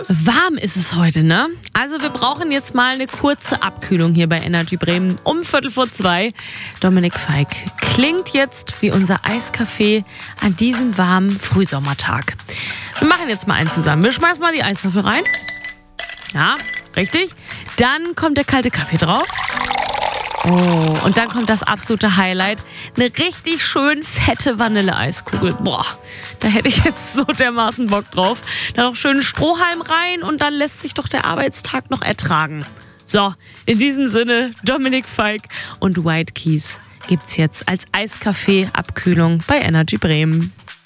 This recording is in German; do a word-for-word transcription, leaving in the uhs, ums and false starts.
Warm ist es heute, ne? Also wir brauchen jetzt mal eine kurze Abkühlung hier bei Energy Bremen um Viertel vor zwei. Dominik Feick klingt jetzt wie unser Eiskaffee an diesem warmen Frühsommertag. Wir machen jetzt mal einen zusammen. Wir schmeißen mal die Eiswürfel rein. Ja, richtig. Dann kommt der kalte Kaffee drauf. Oh, und dann kommt das absolute Highlight. Eine richtig schön fette Vanilleeiskugel. Boah, da hätte ich jetzt so dermaßen Bock drauf. Dann noch schön Strohhalm rein und dann lässt sich doch der Arbeitstag noch ertragen. So, in diesem Sinne, Dominik Feick und White Keys gibt's jetzt als Eiskaffee-Abkühlung bei Energy Bremen.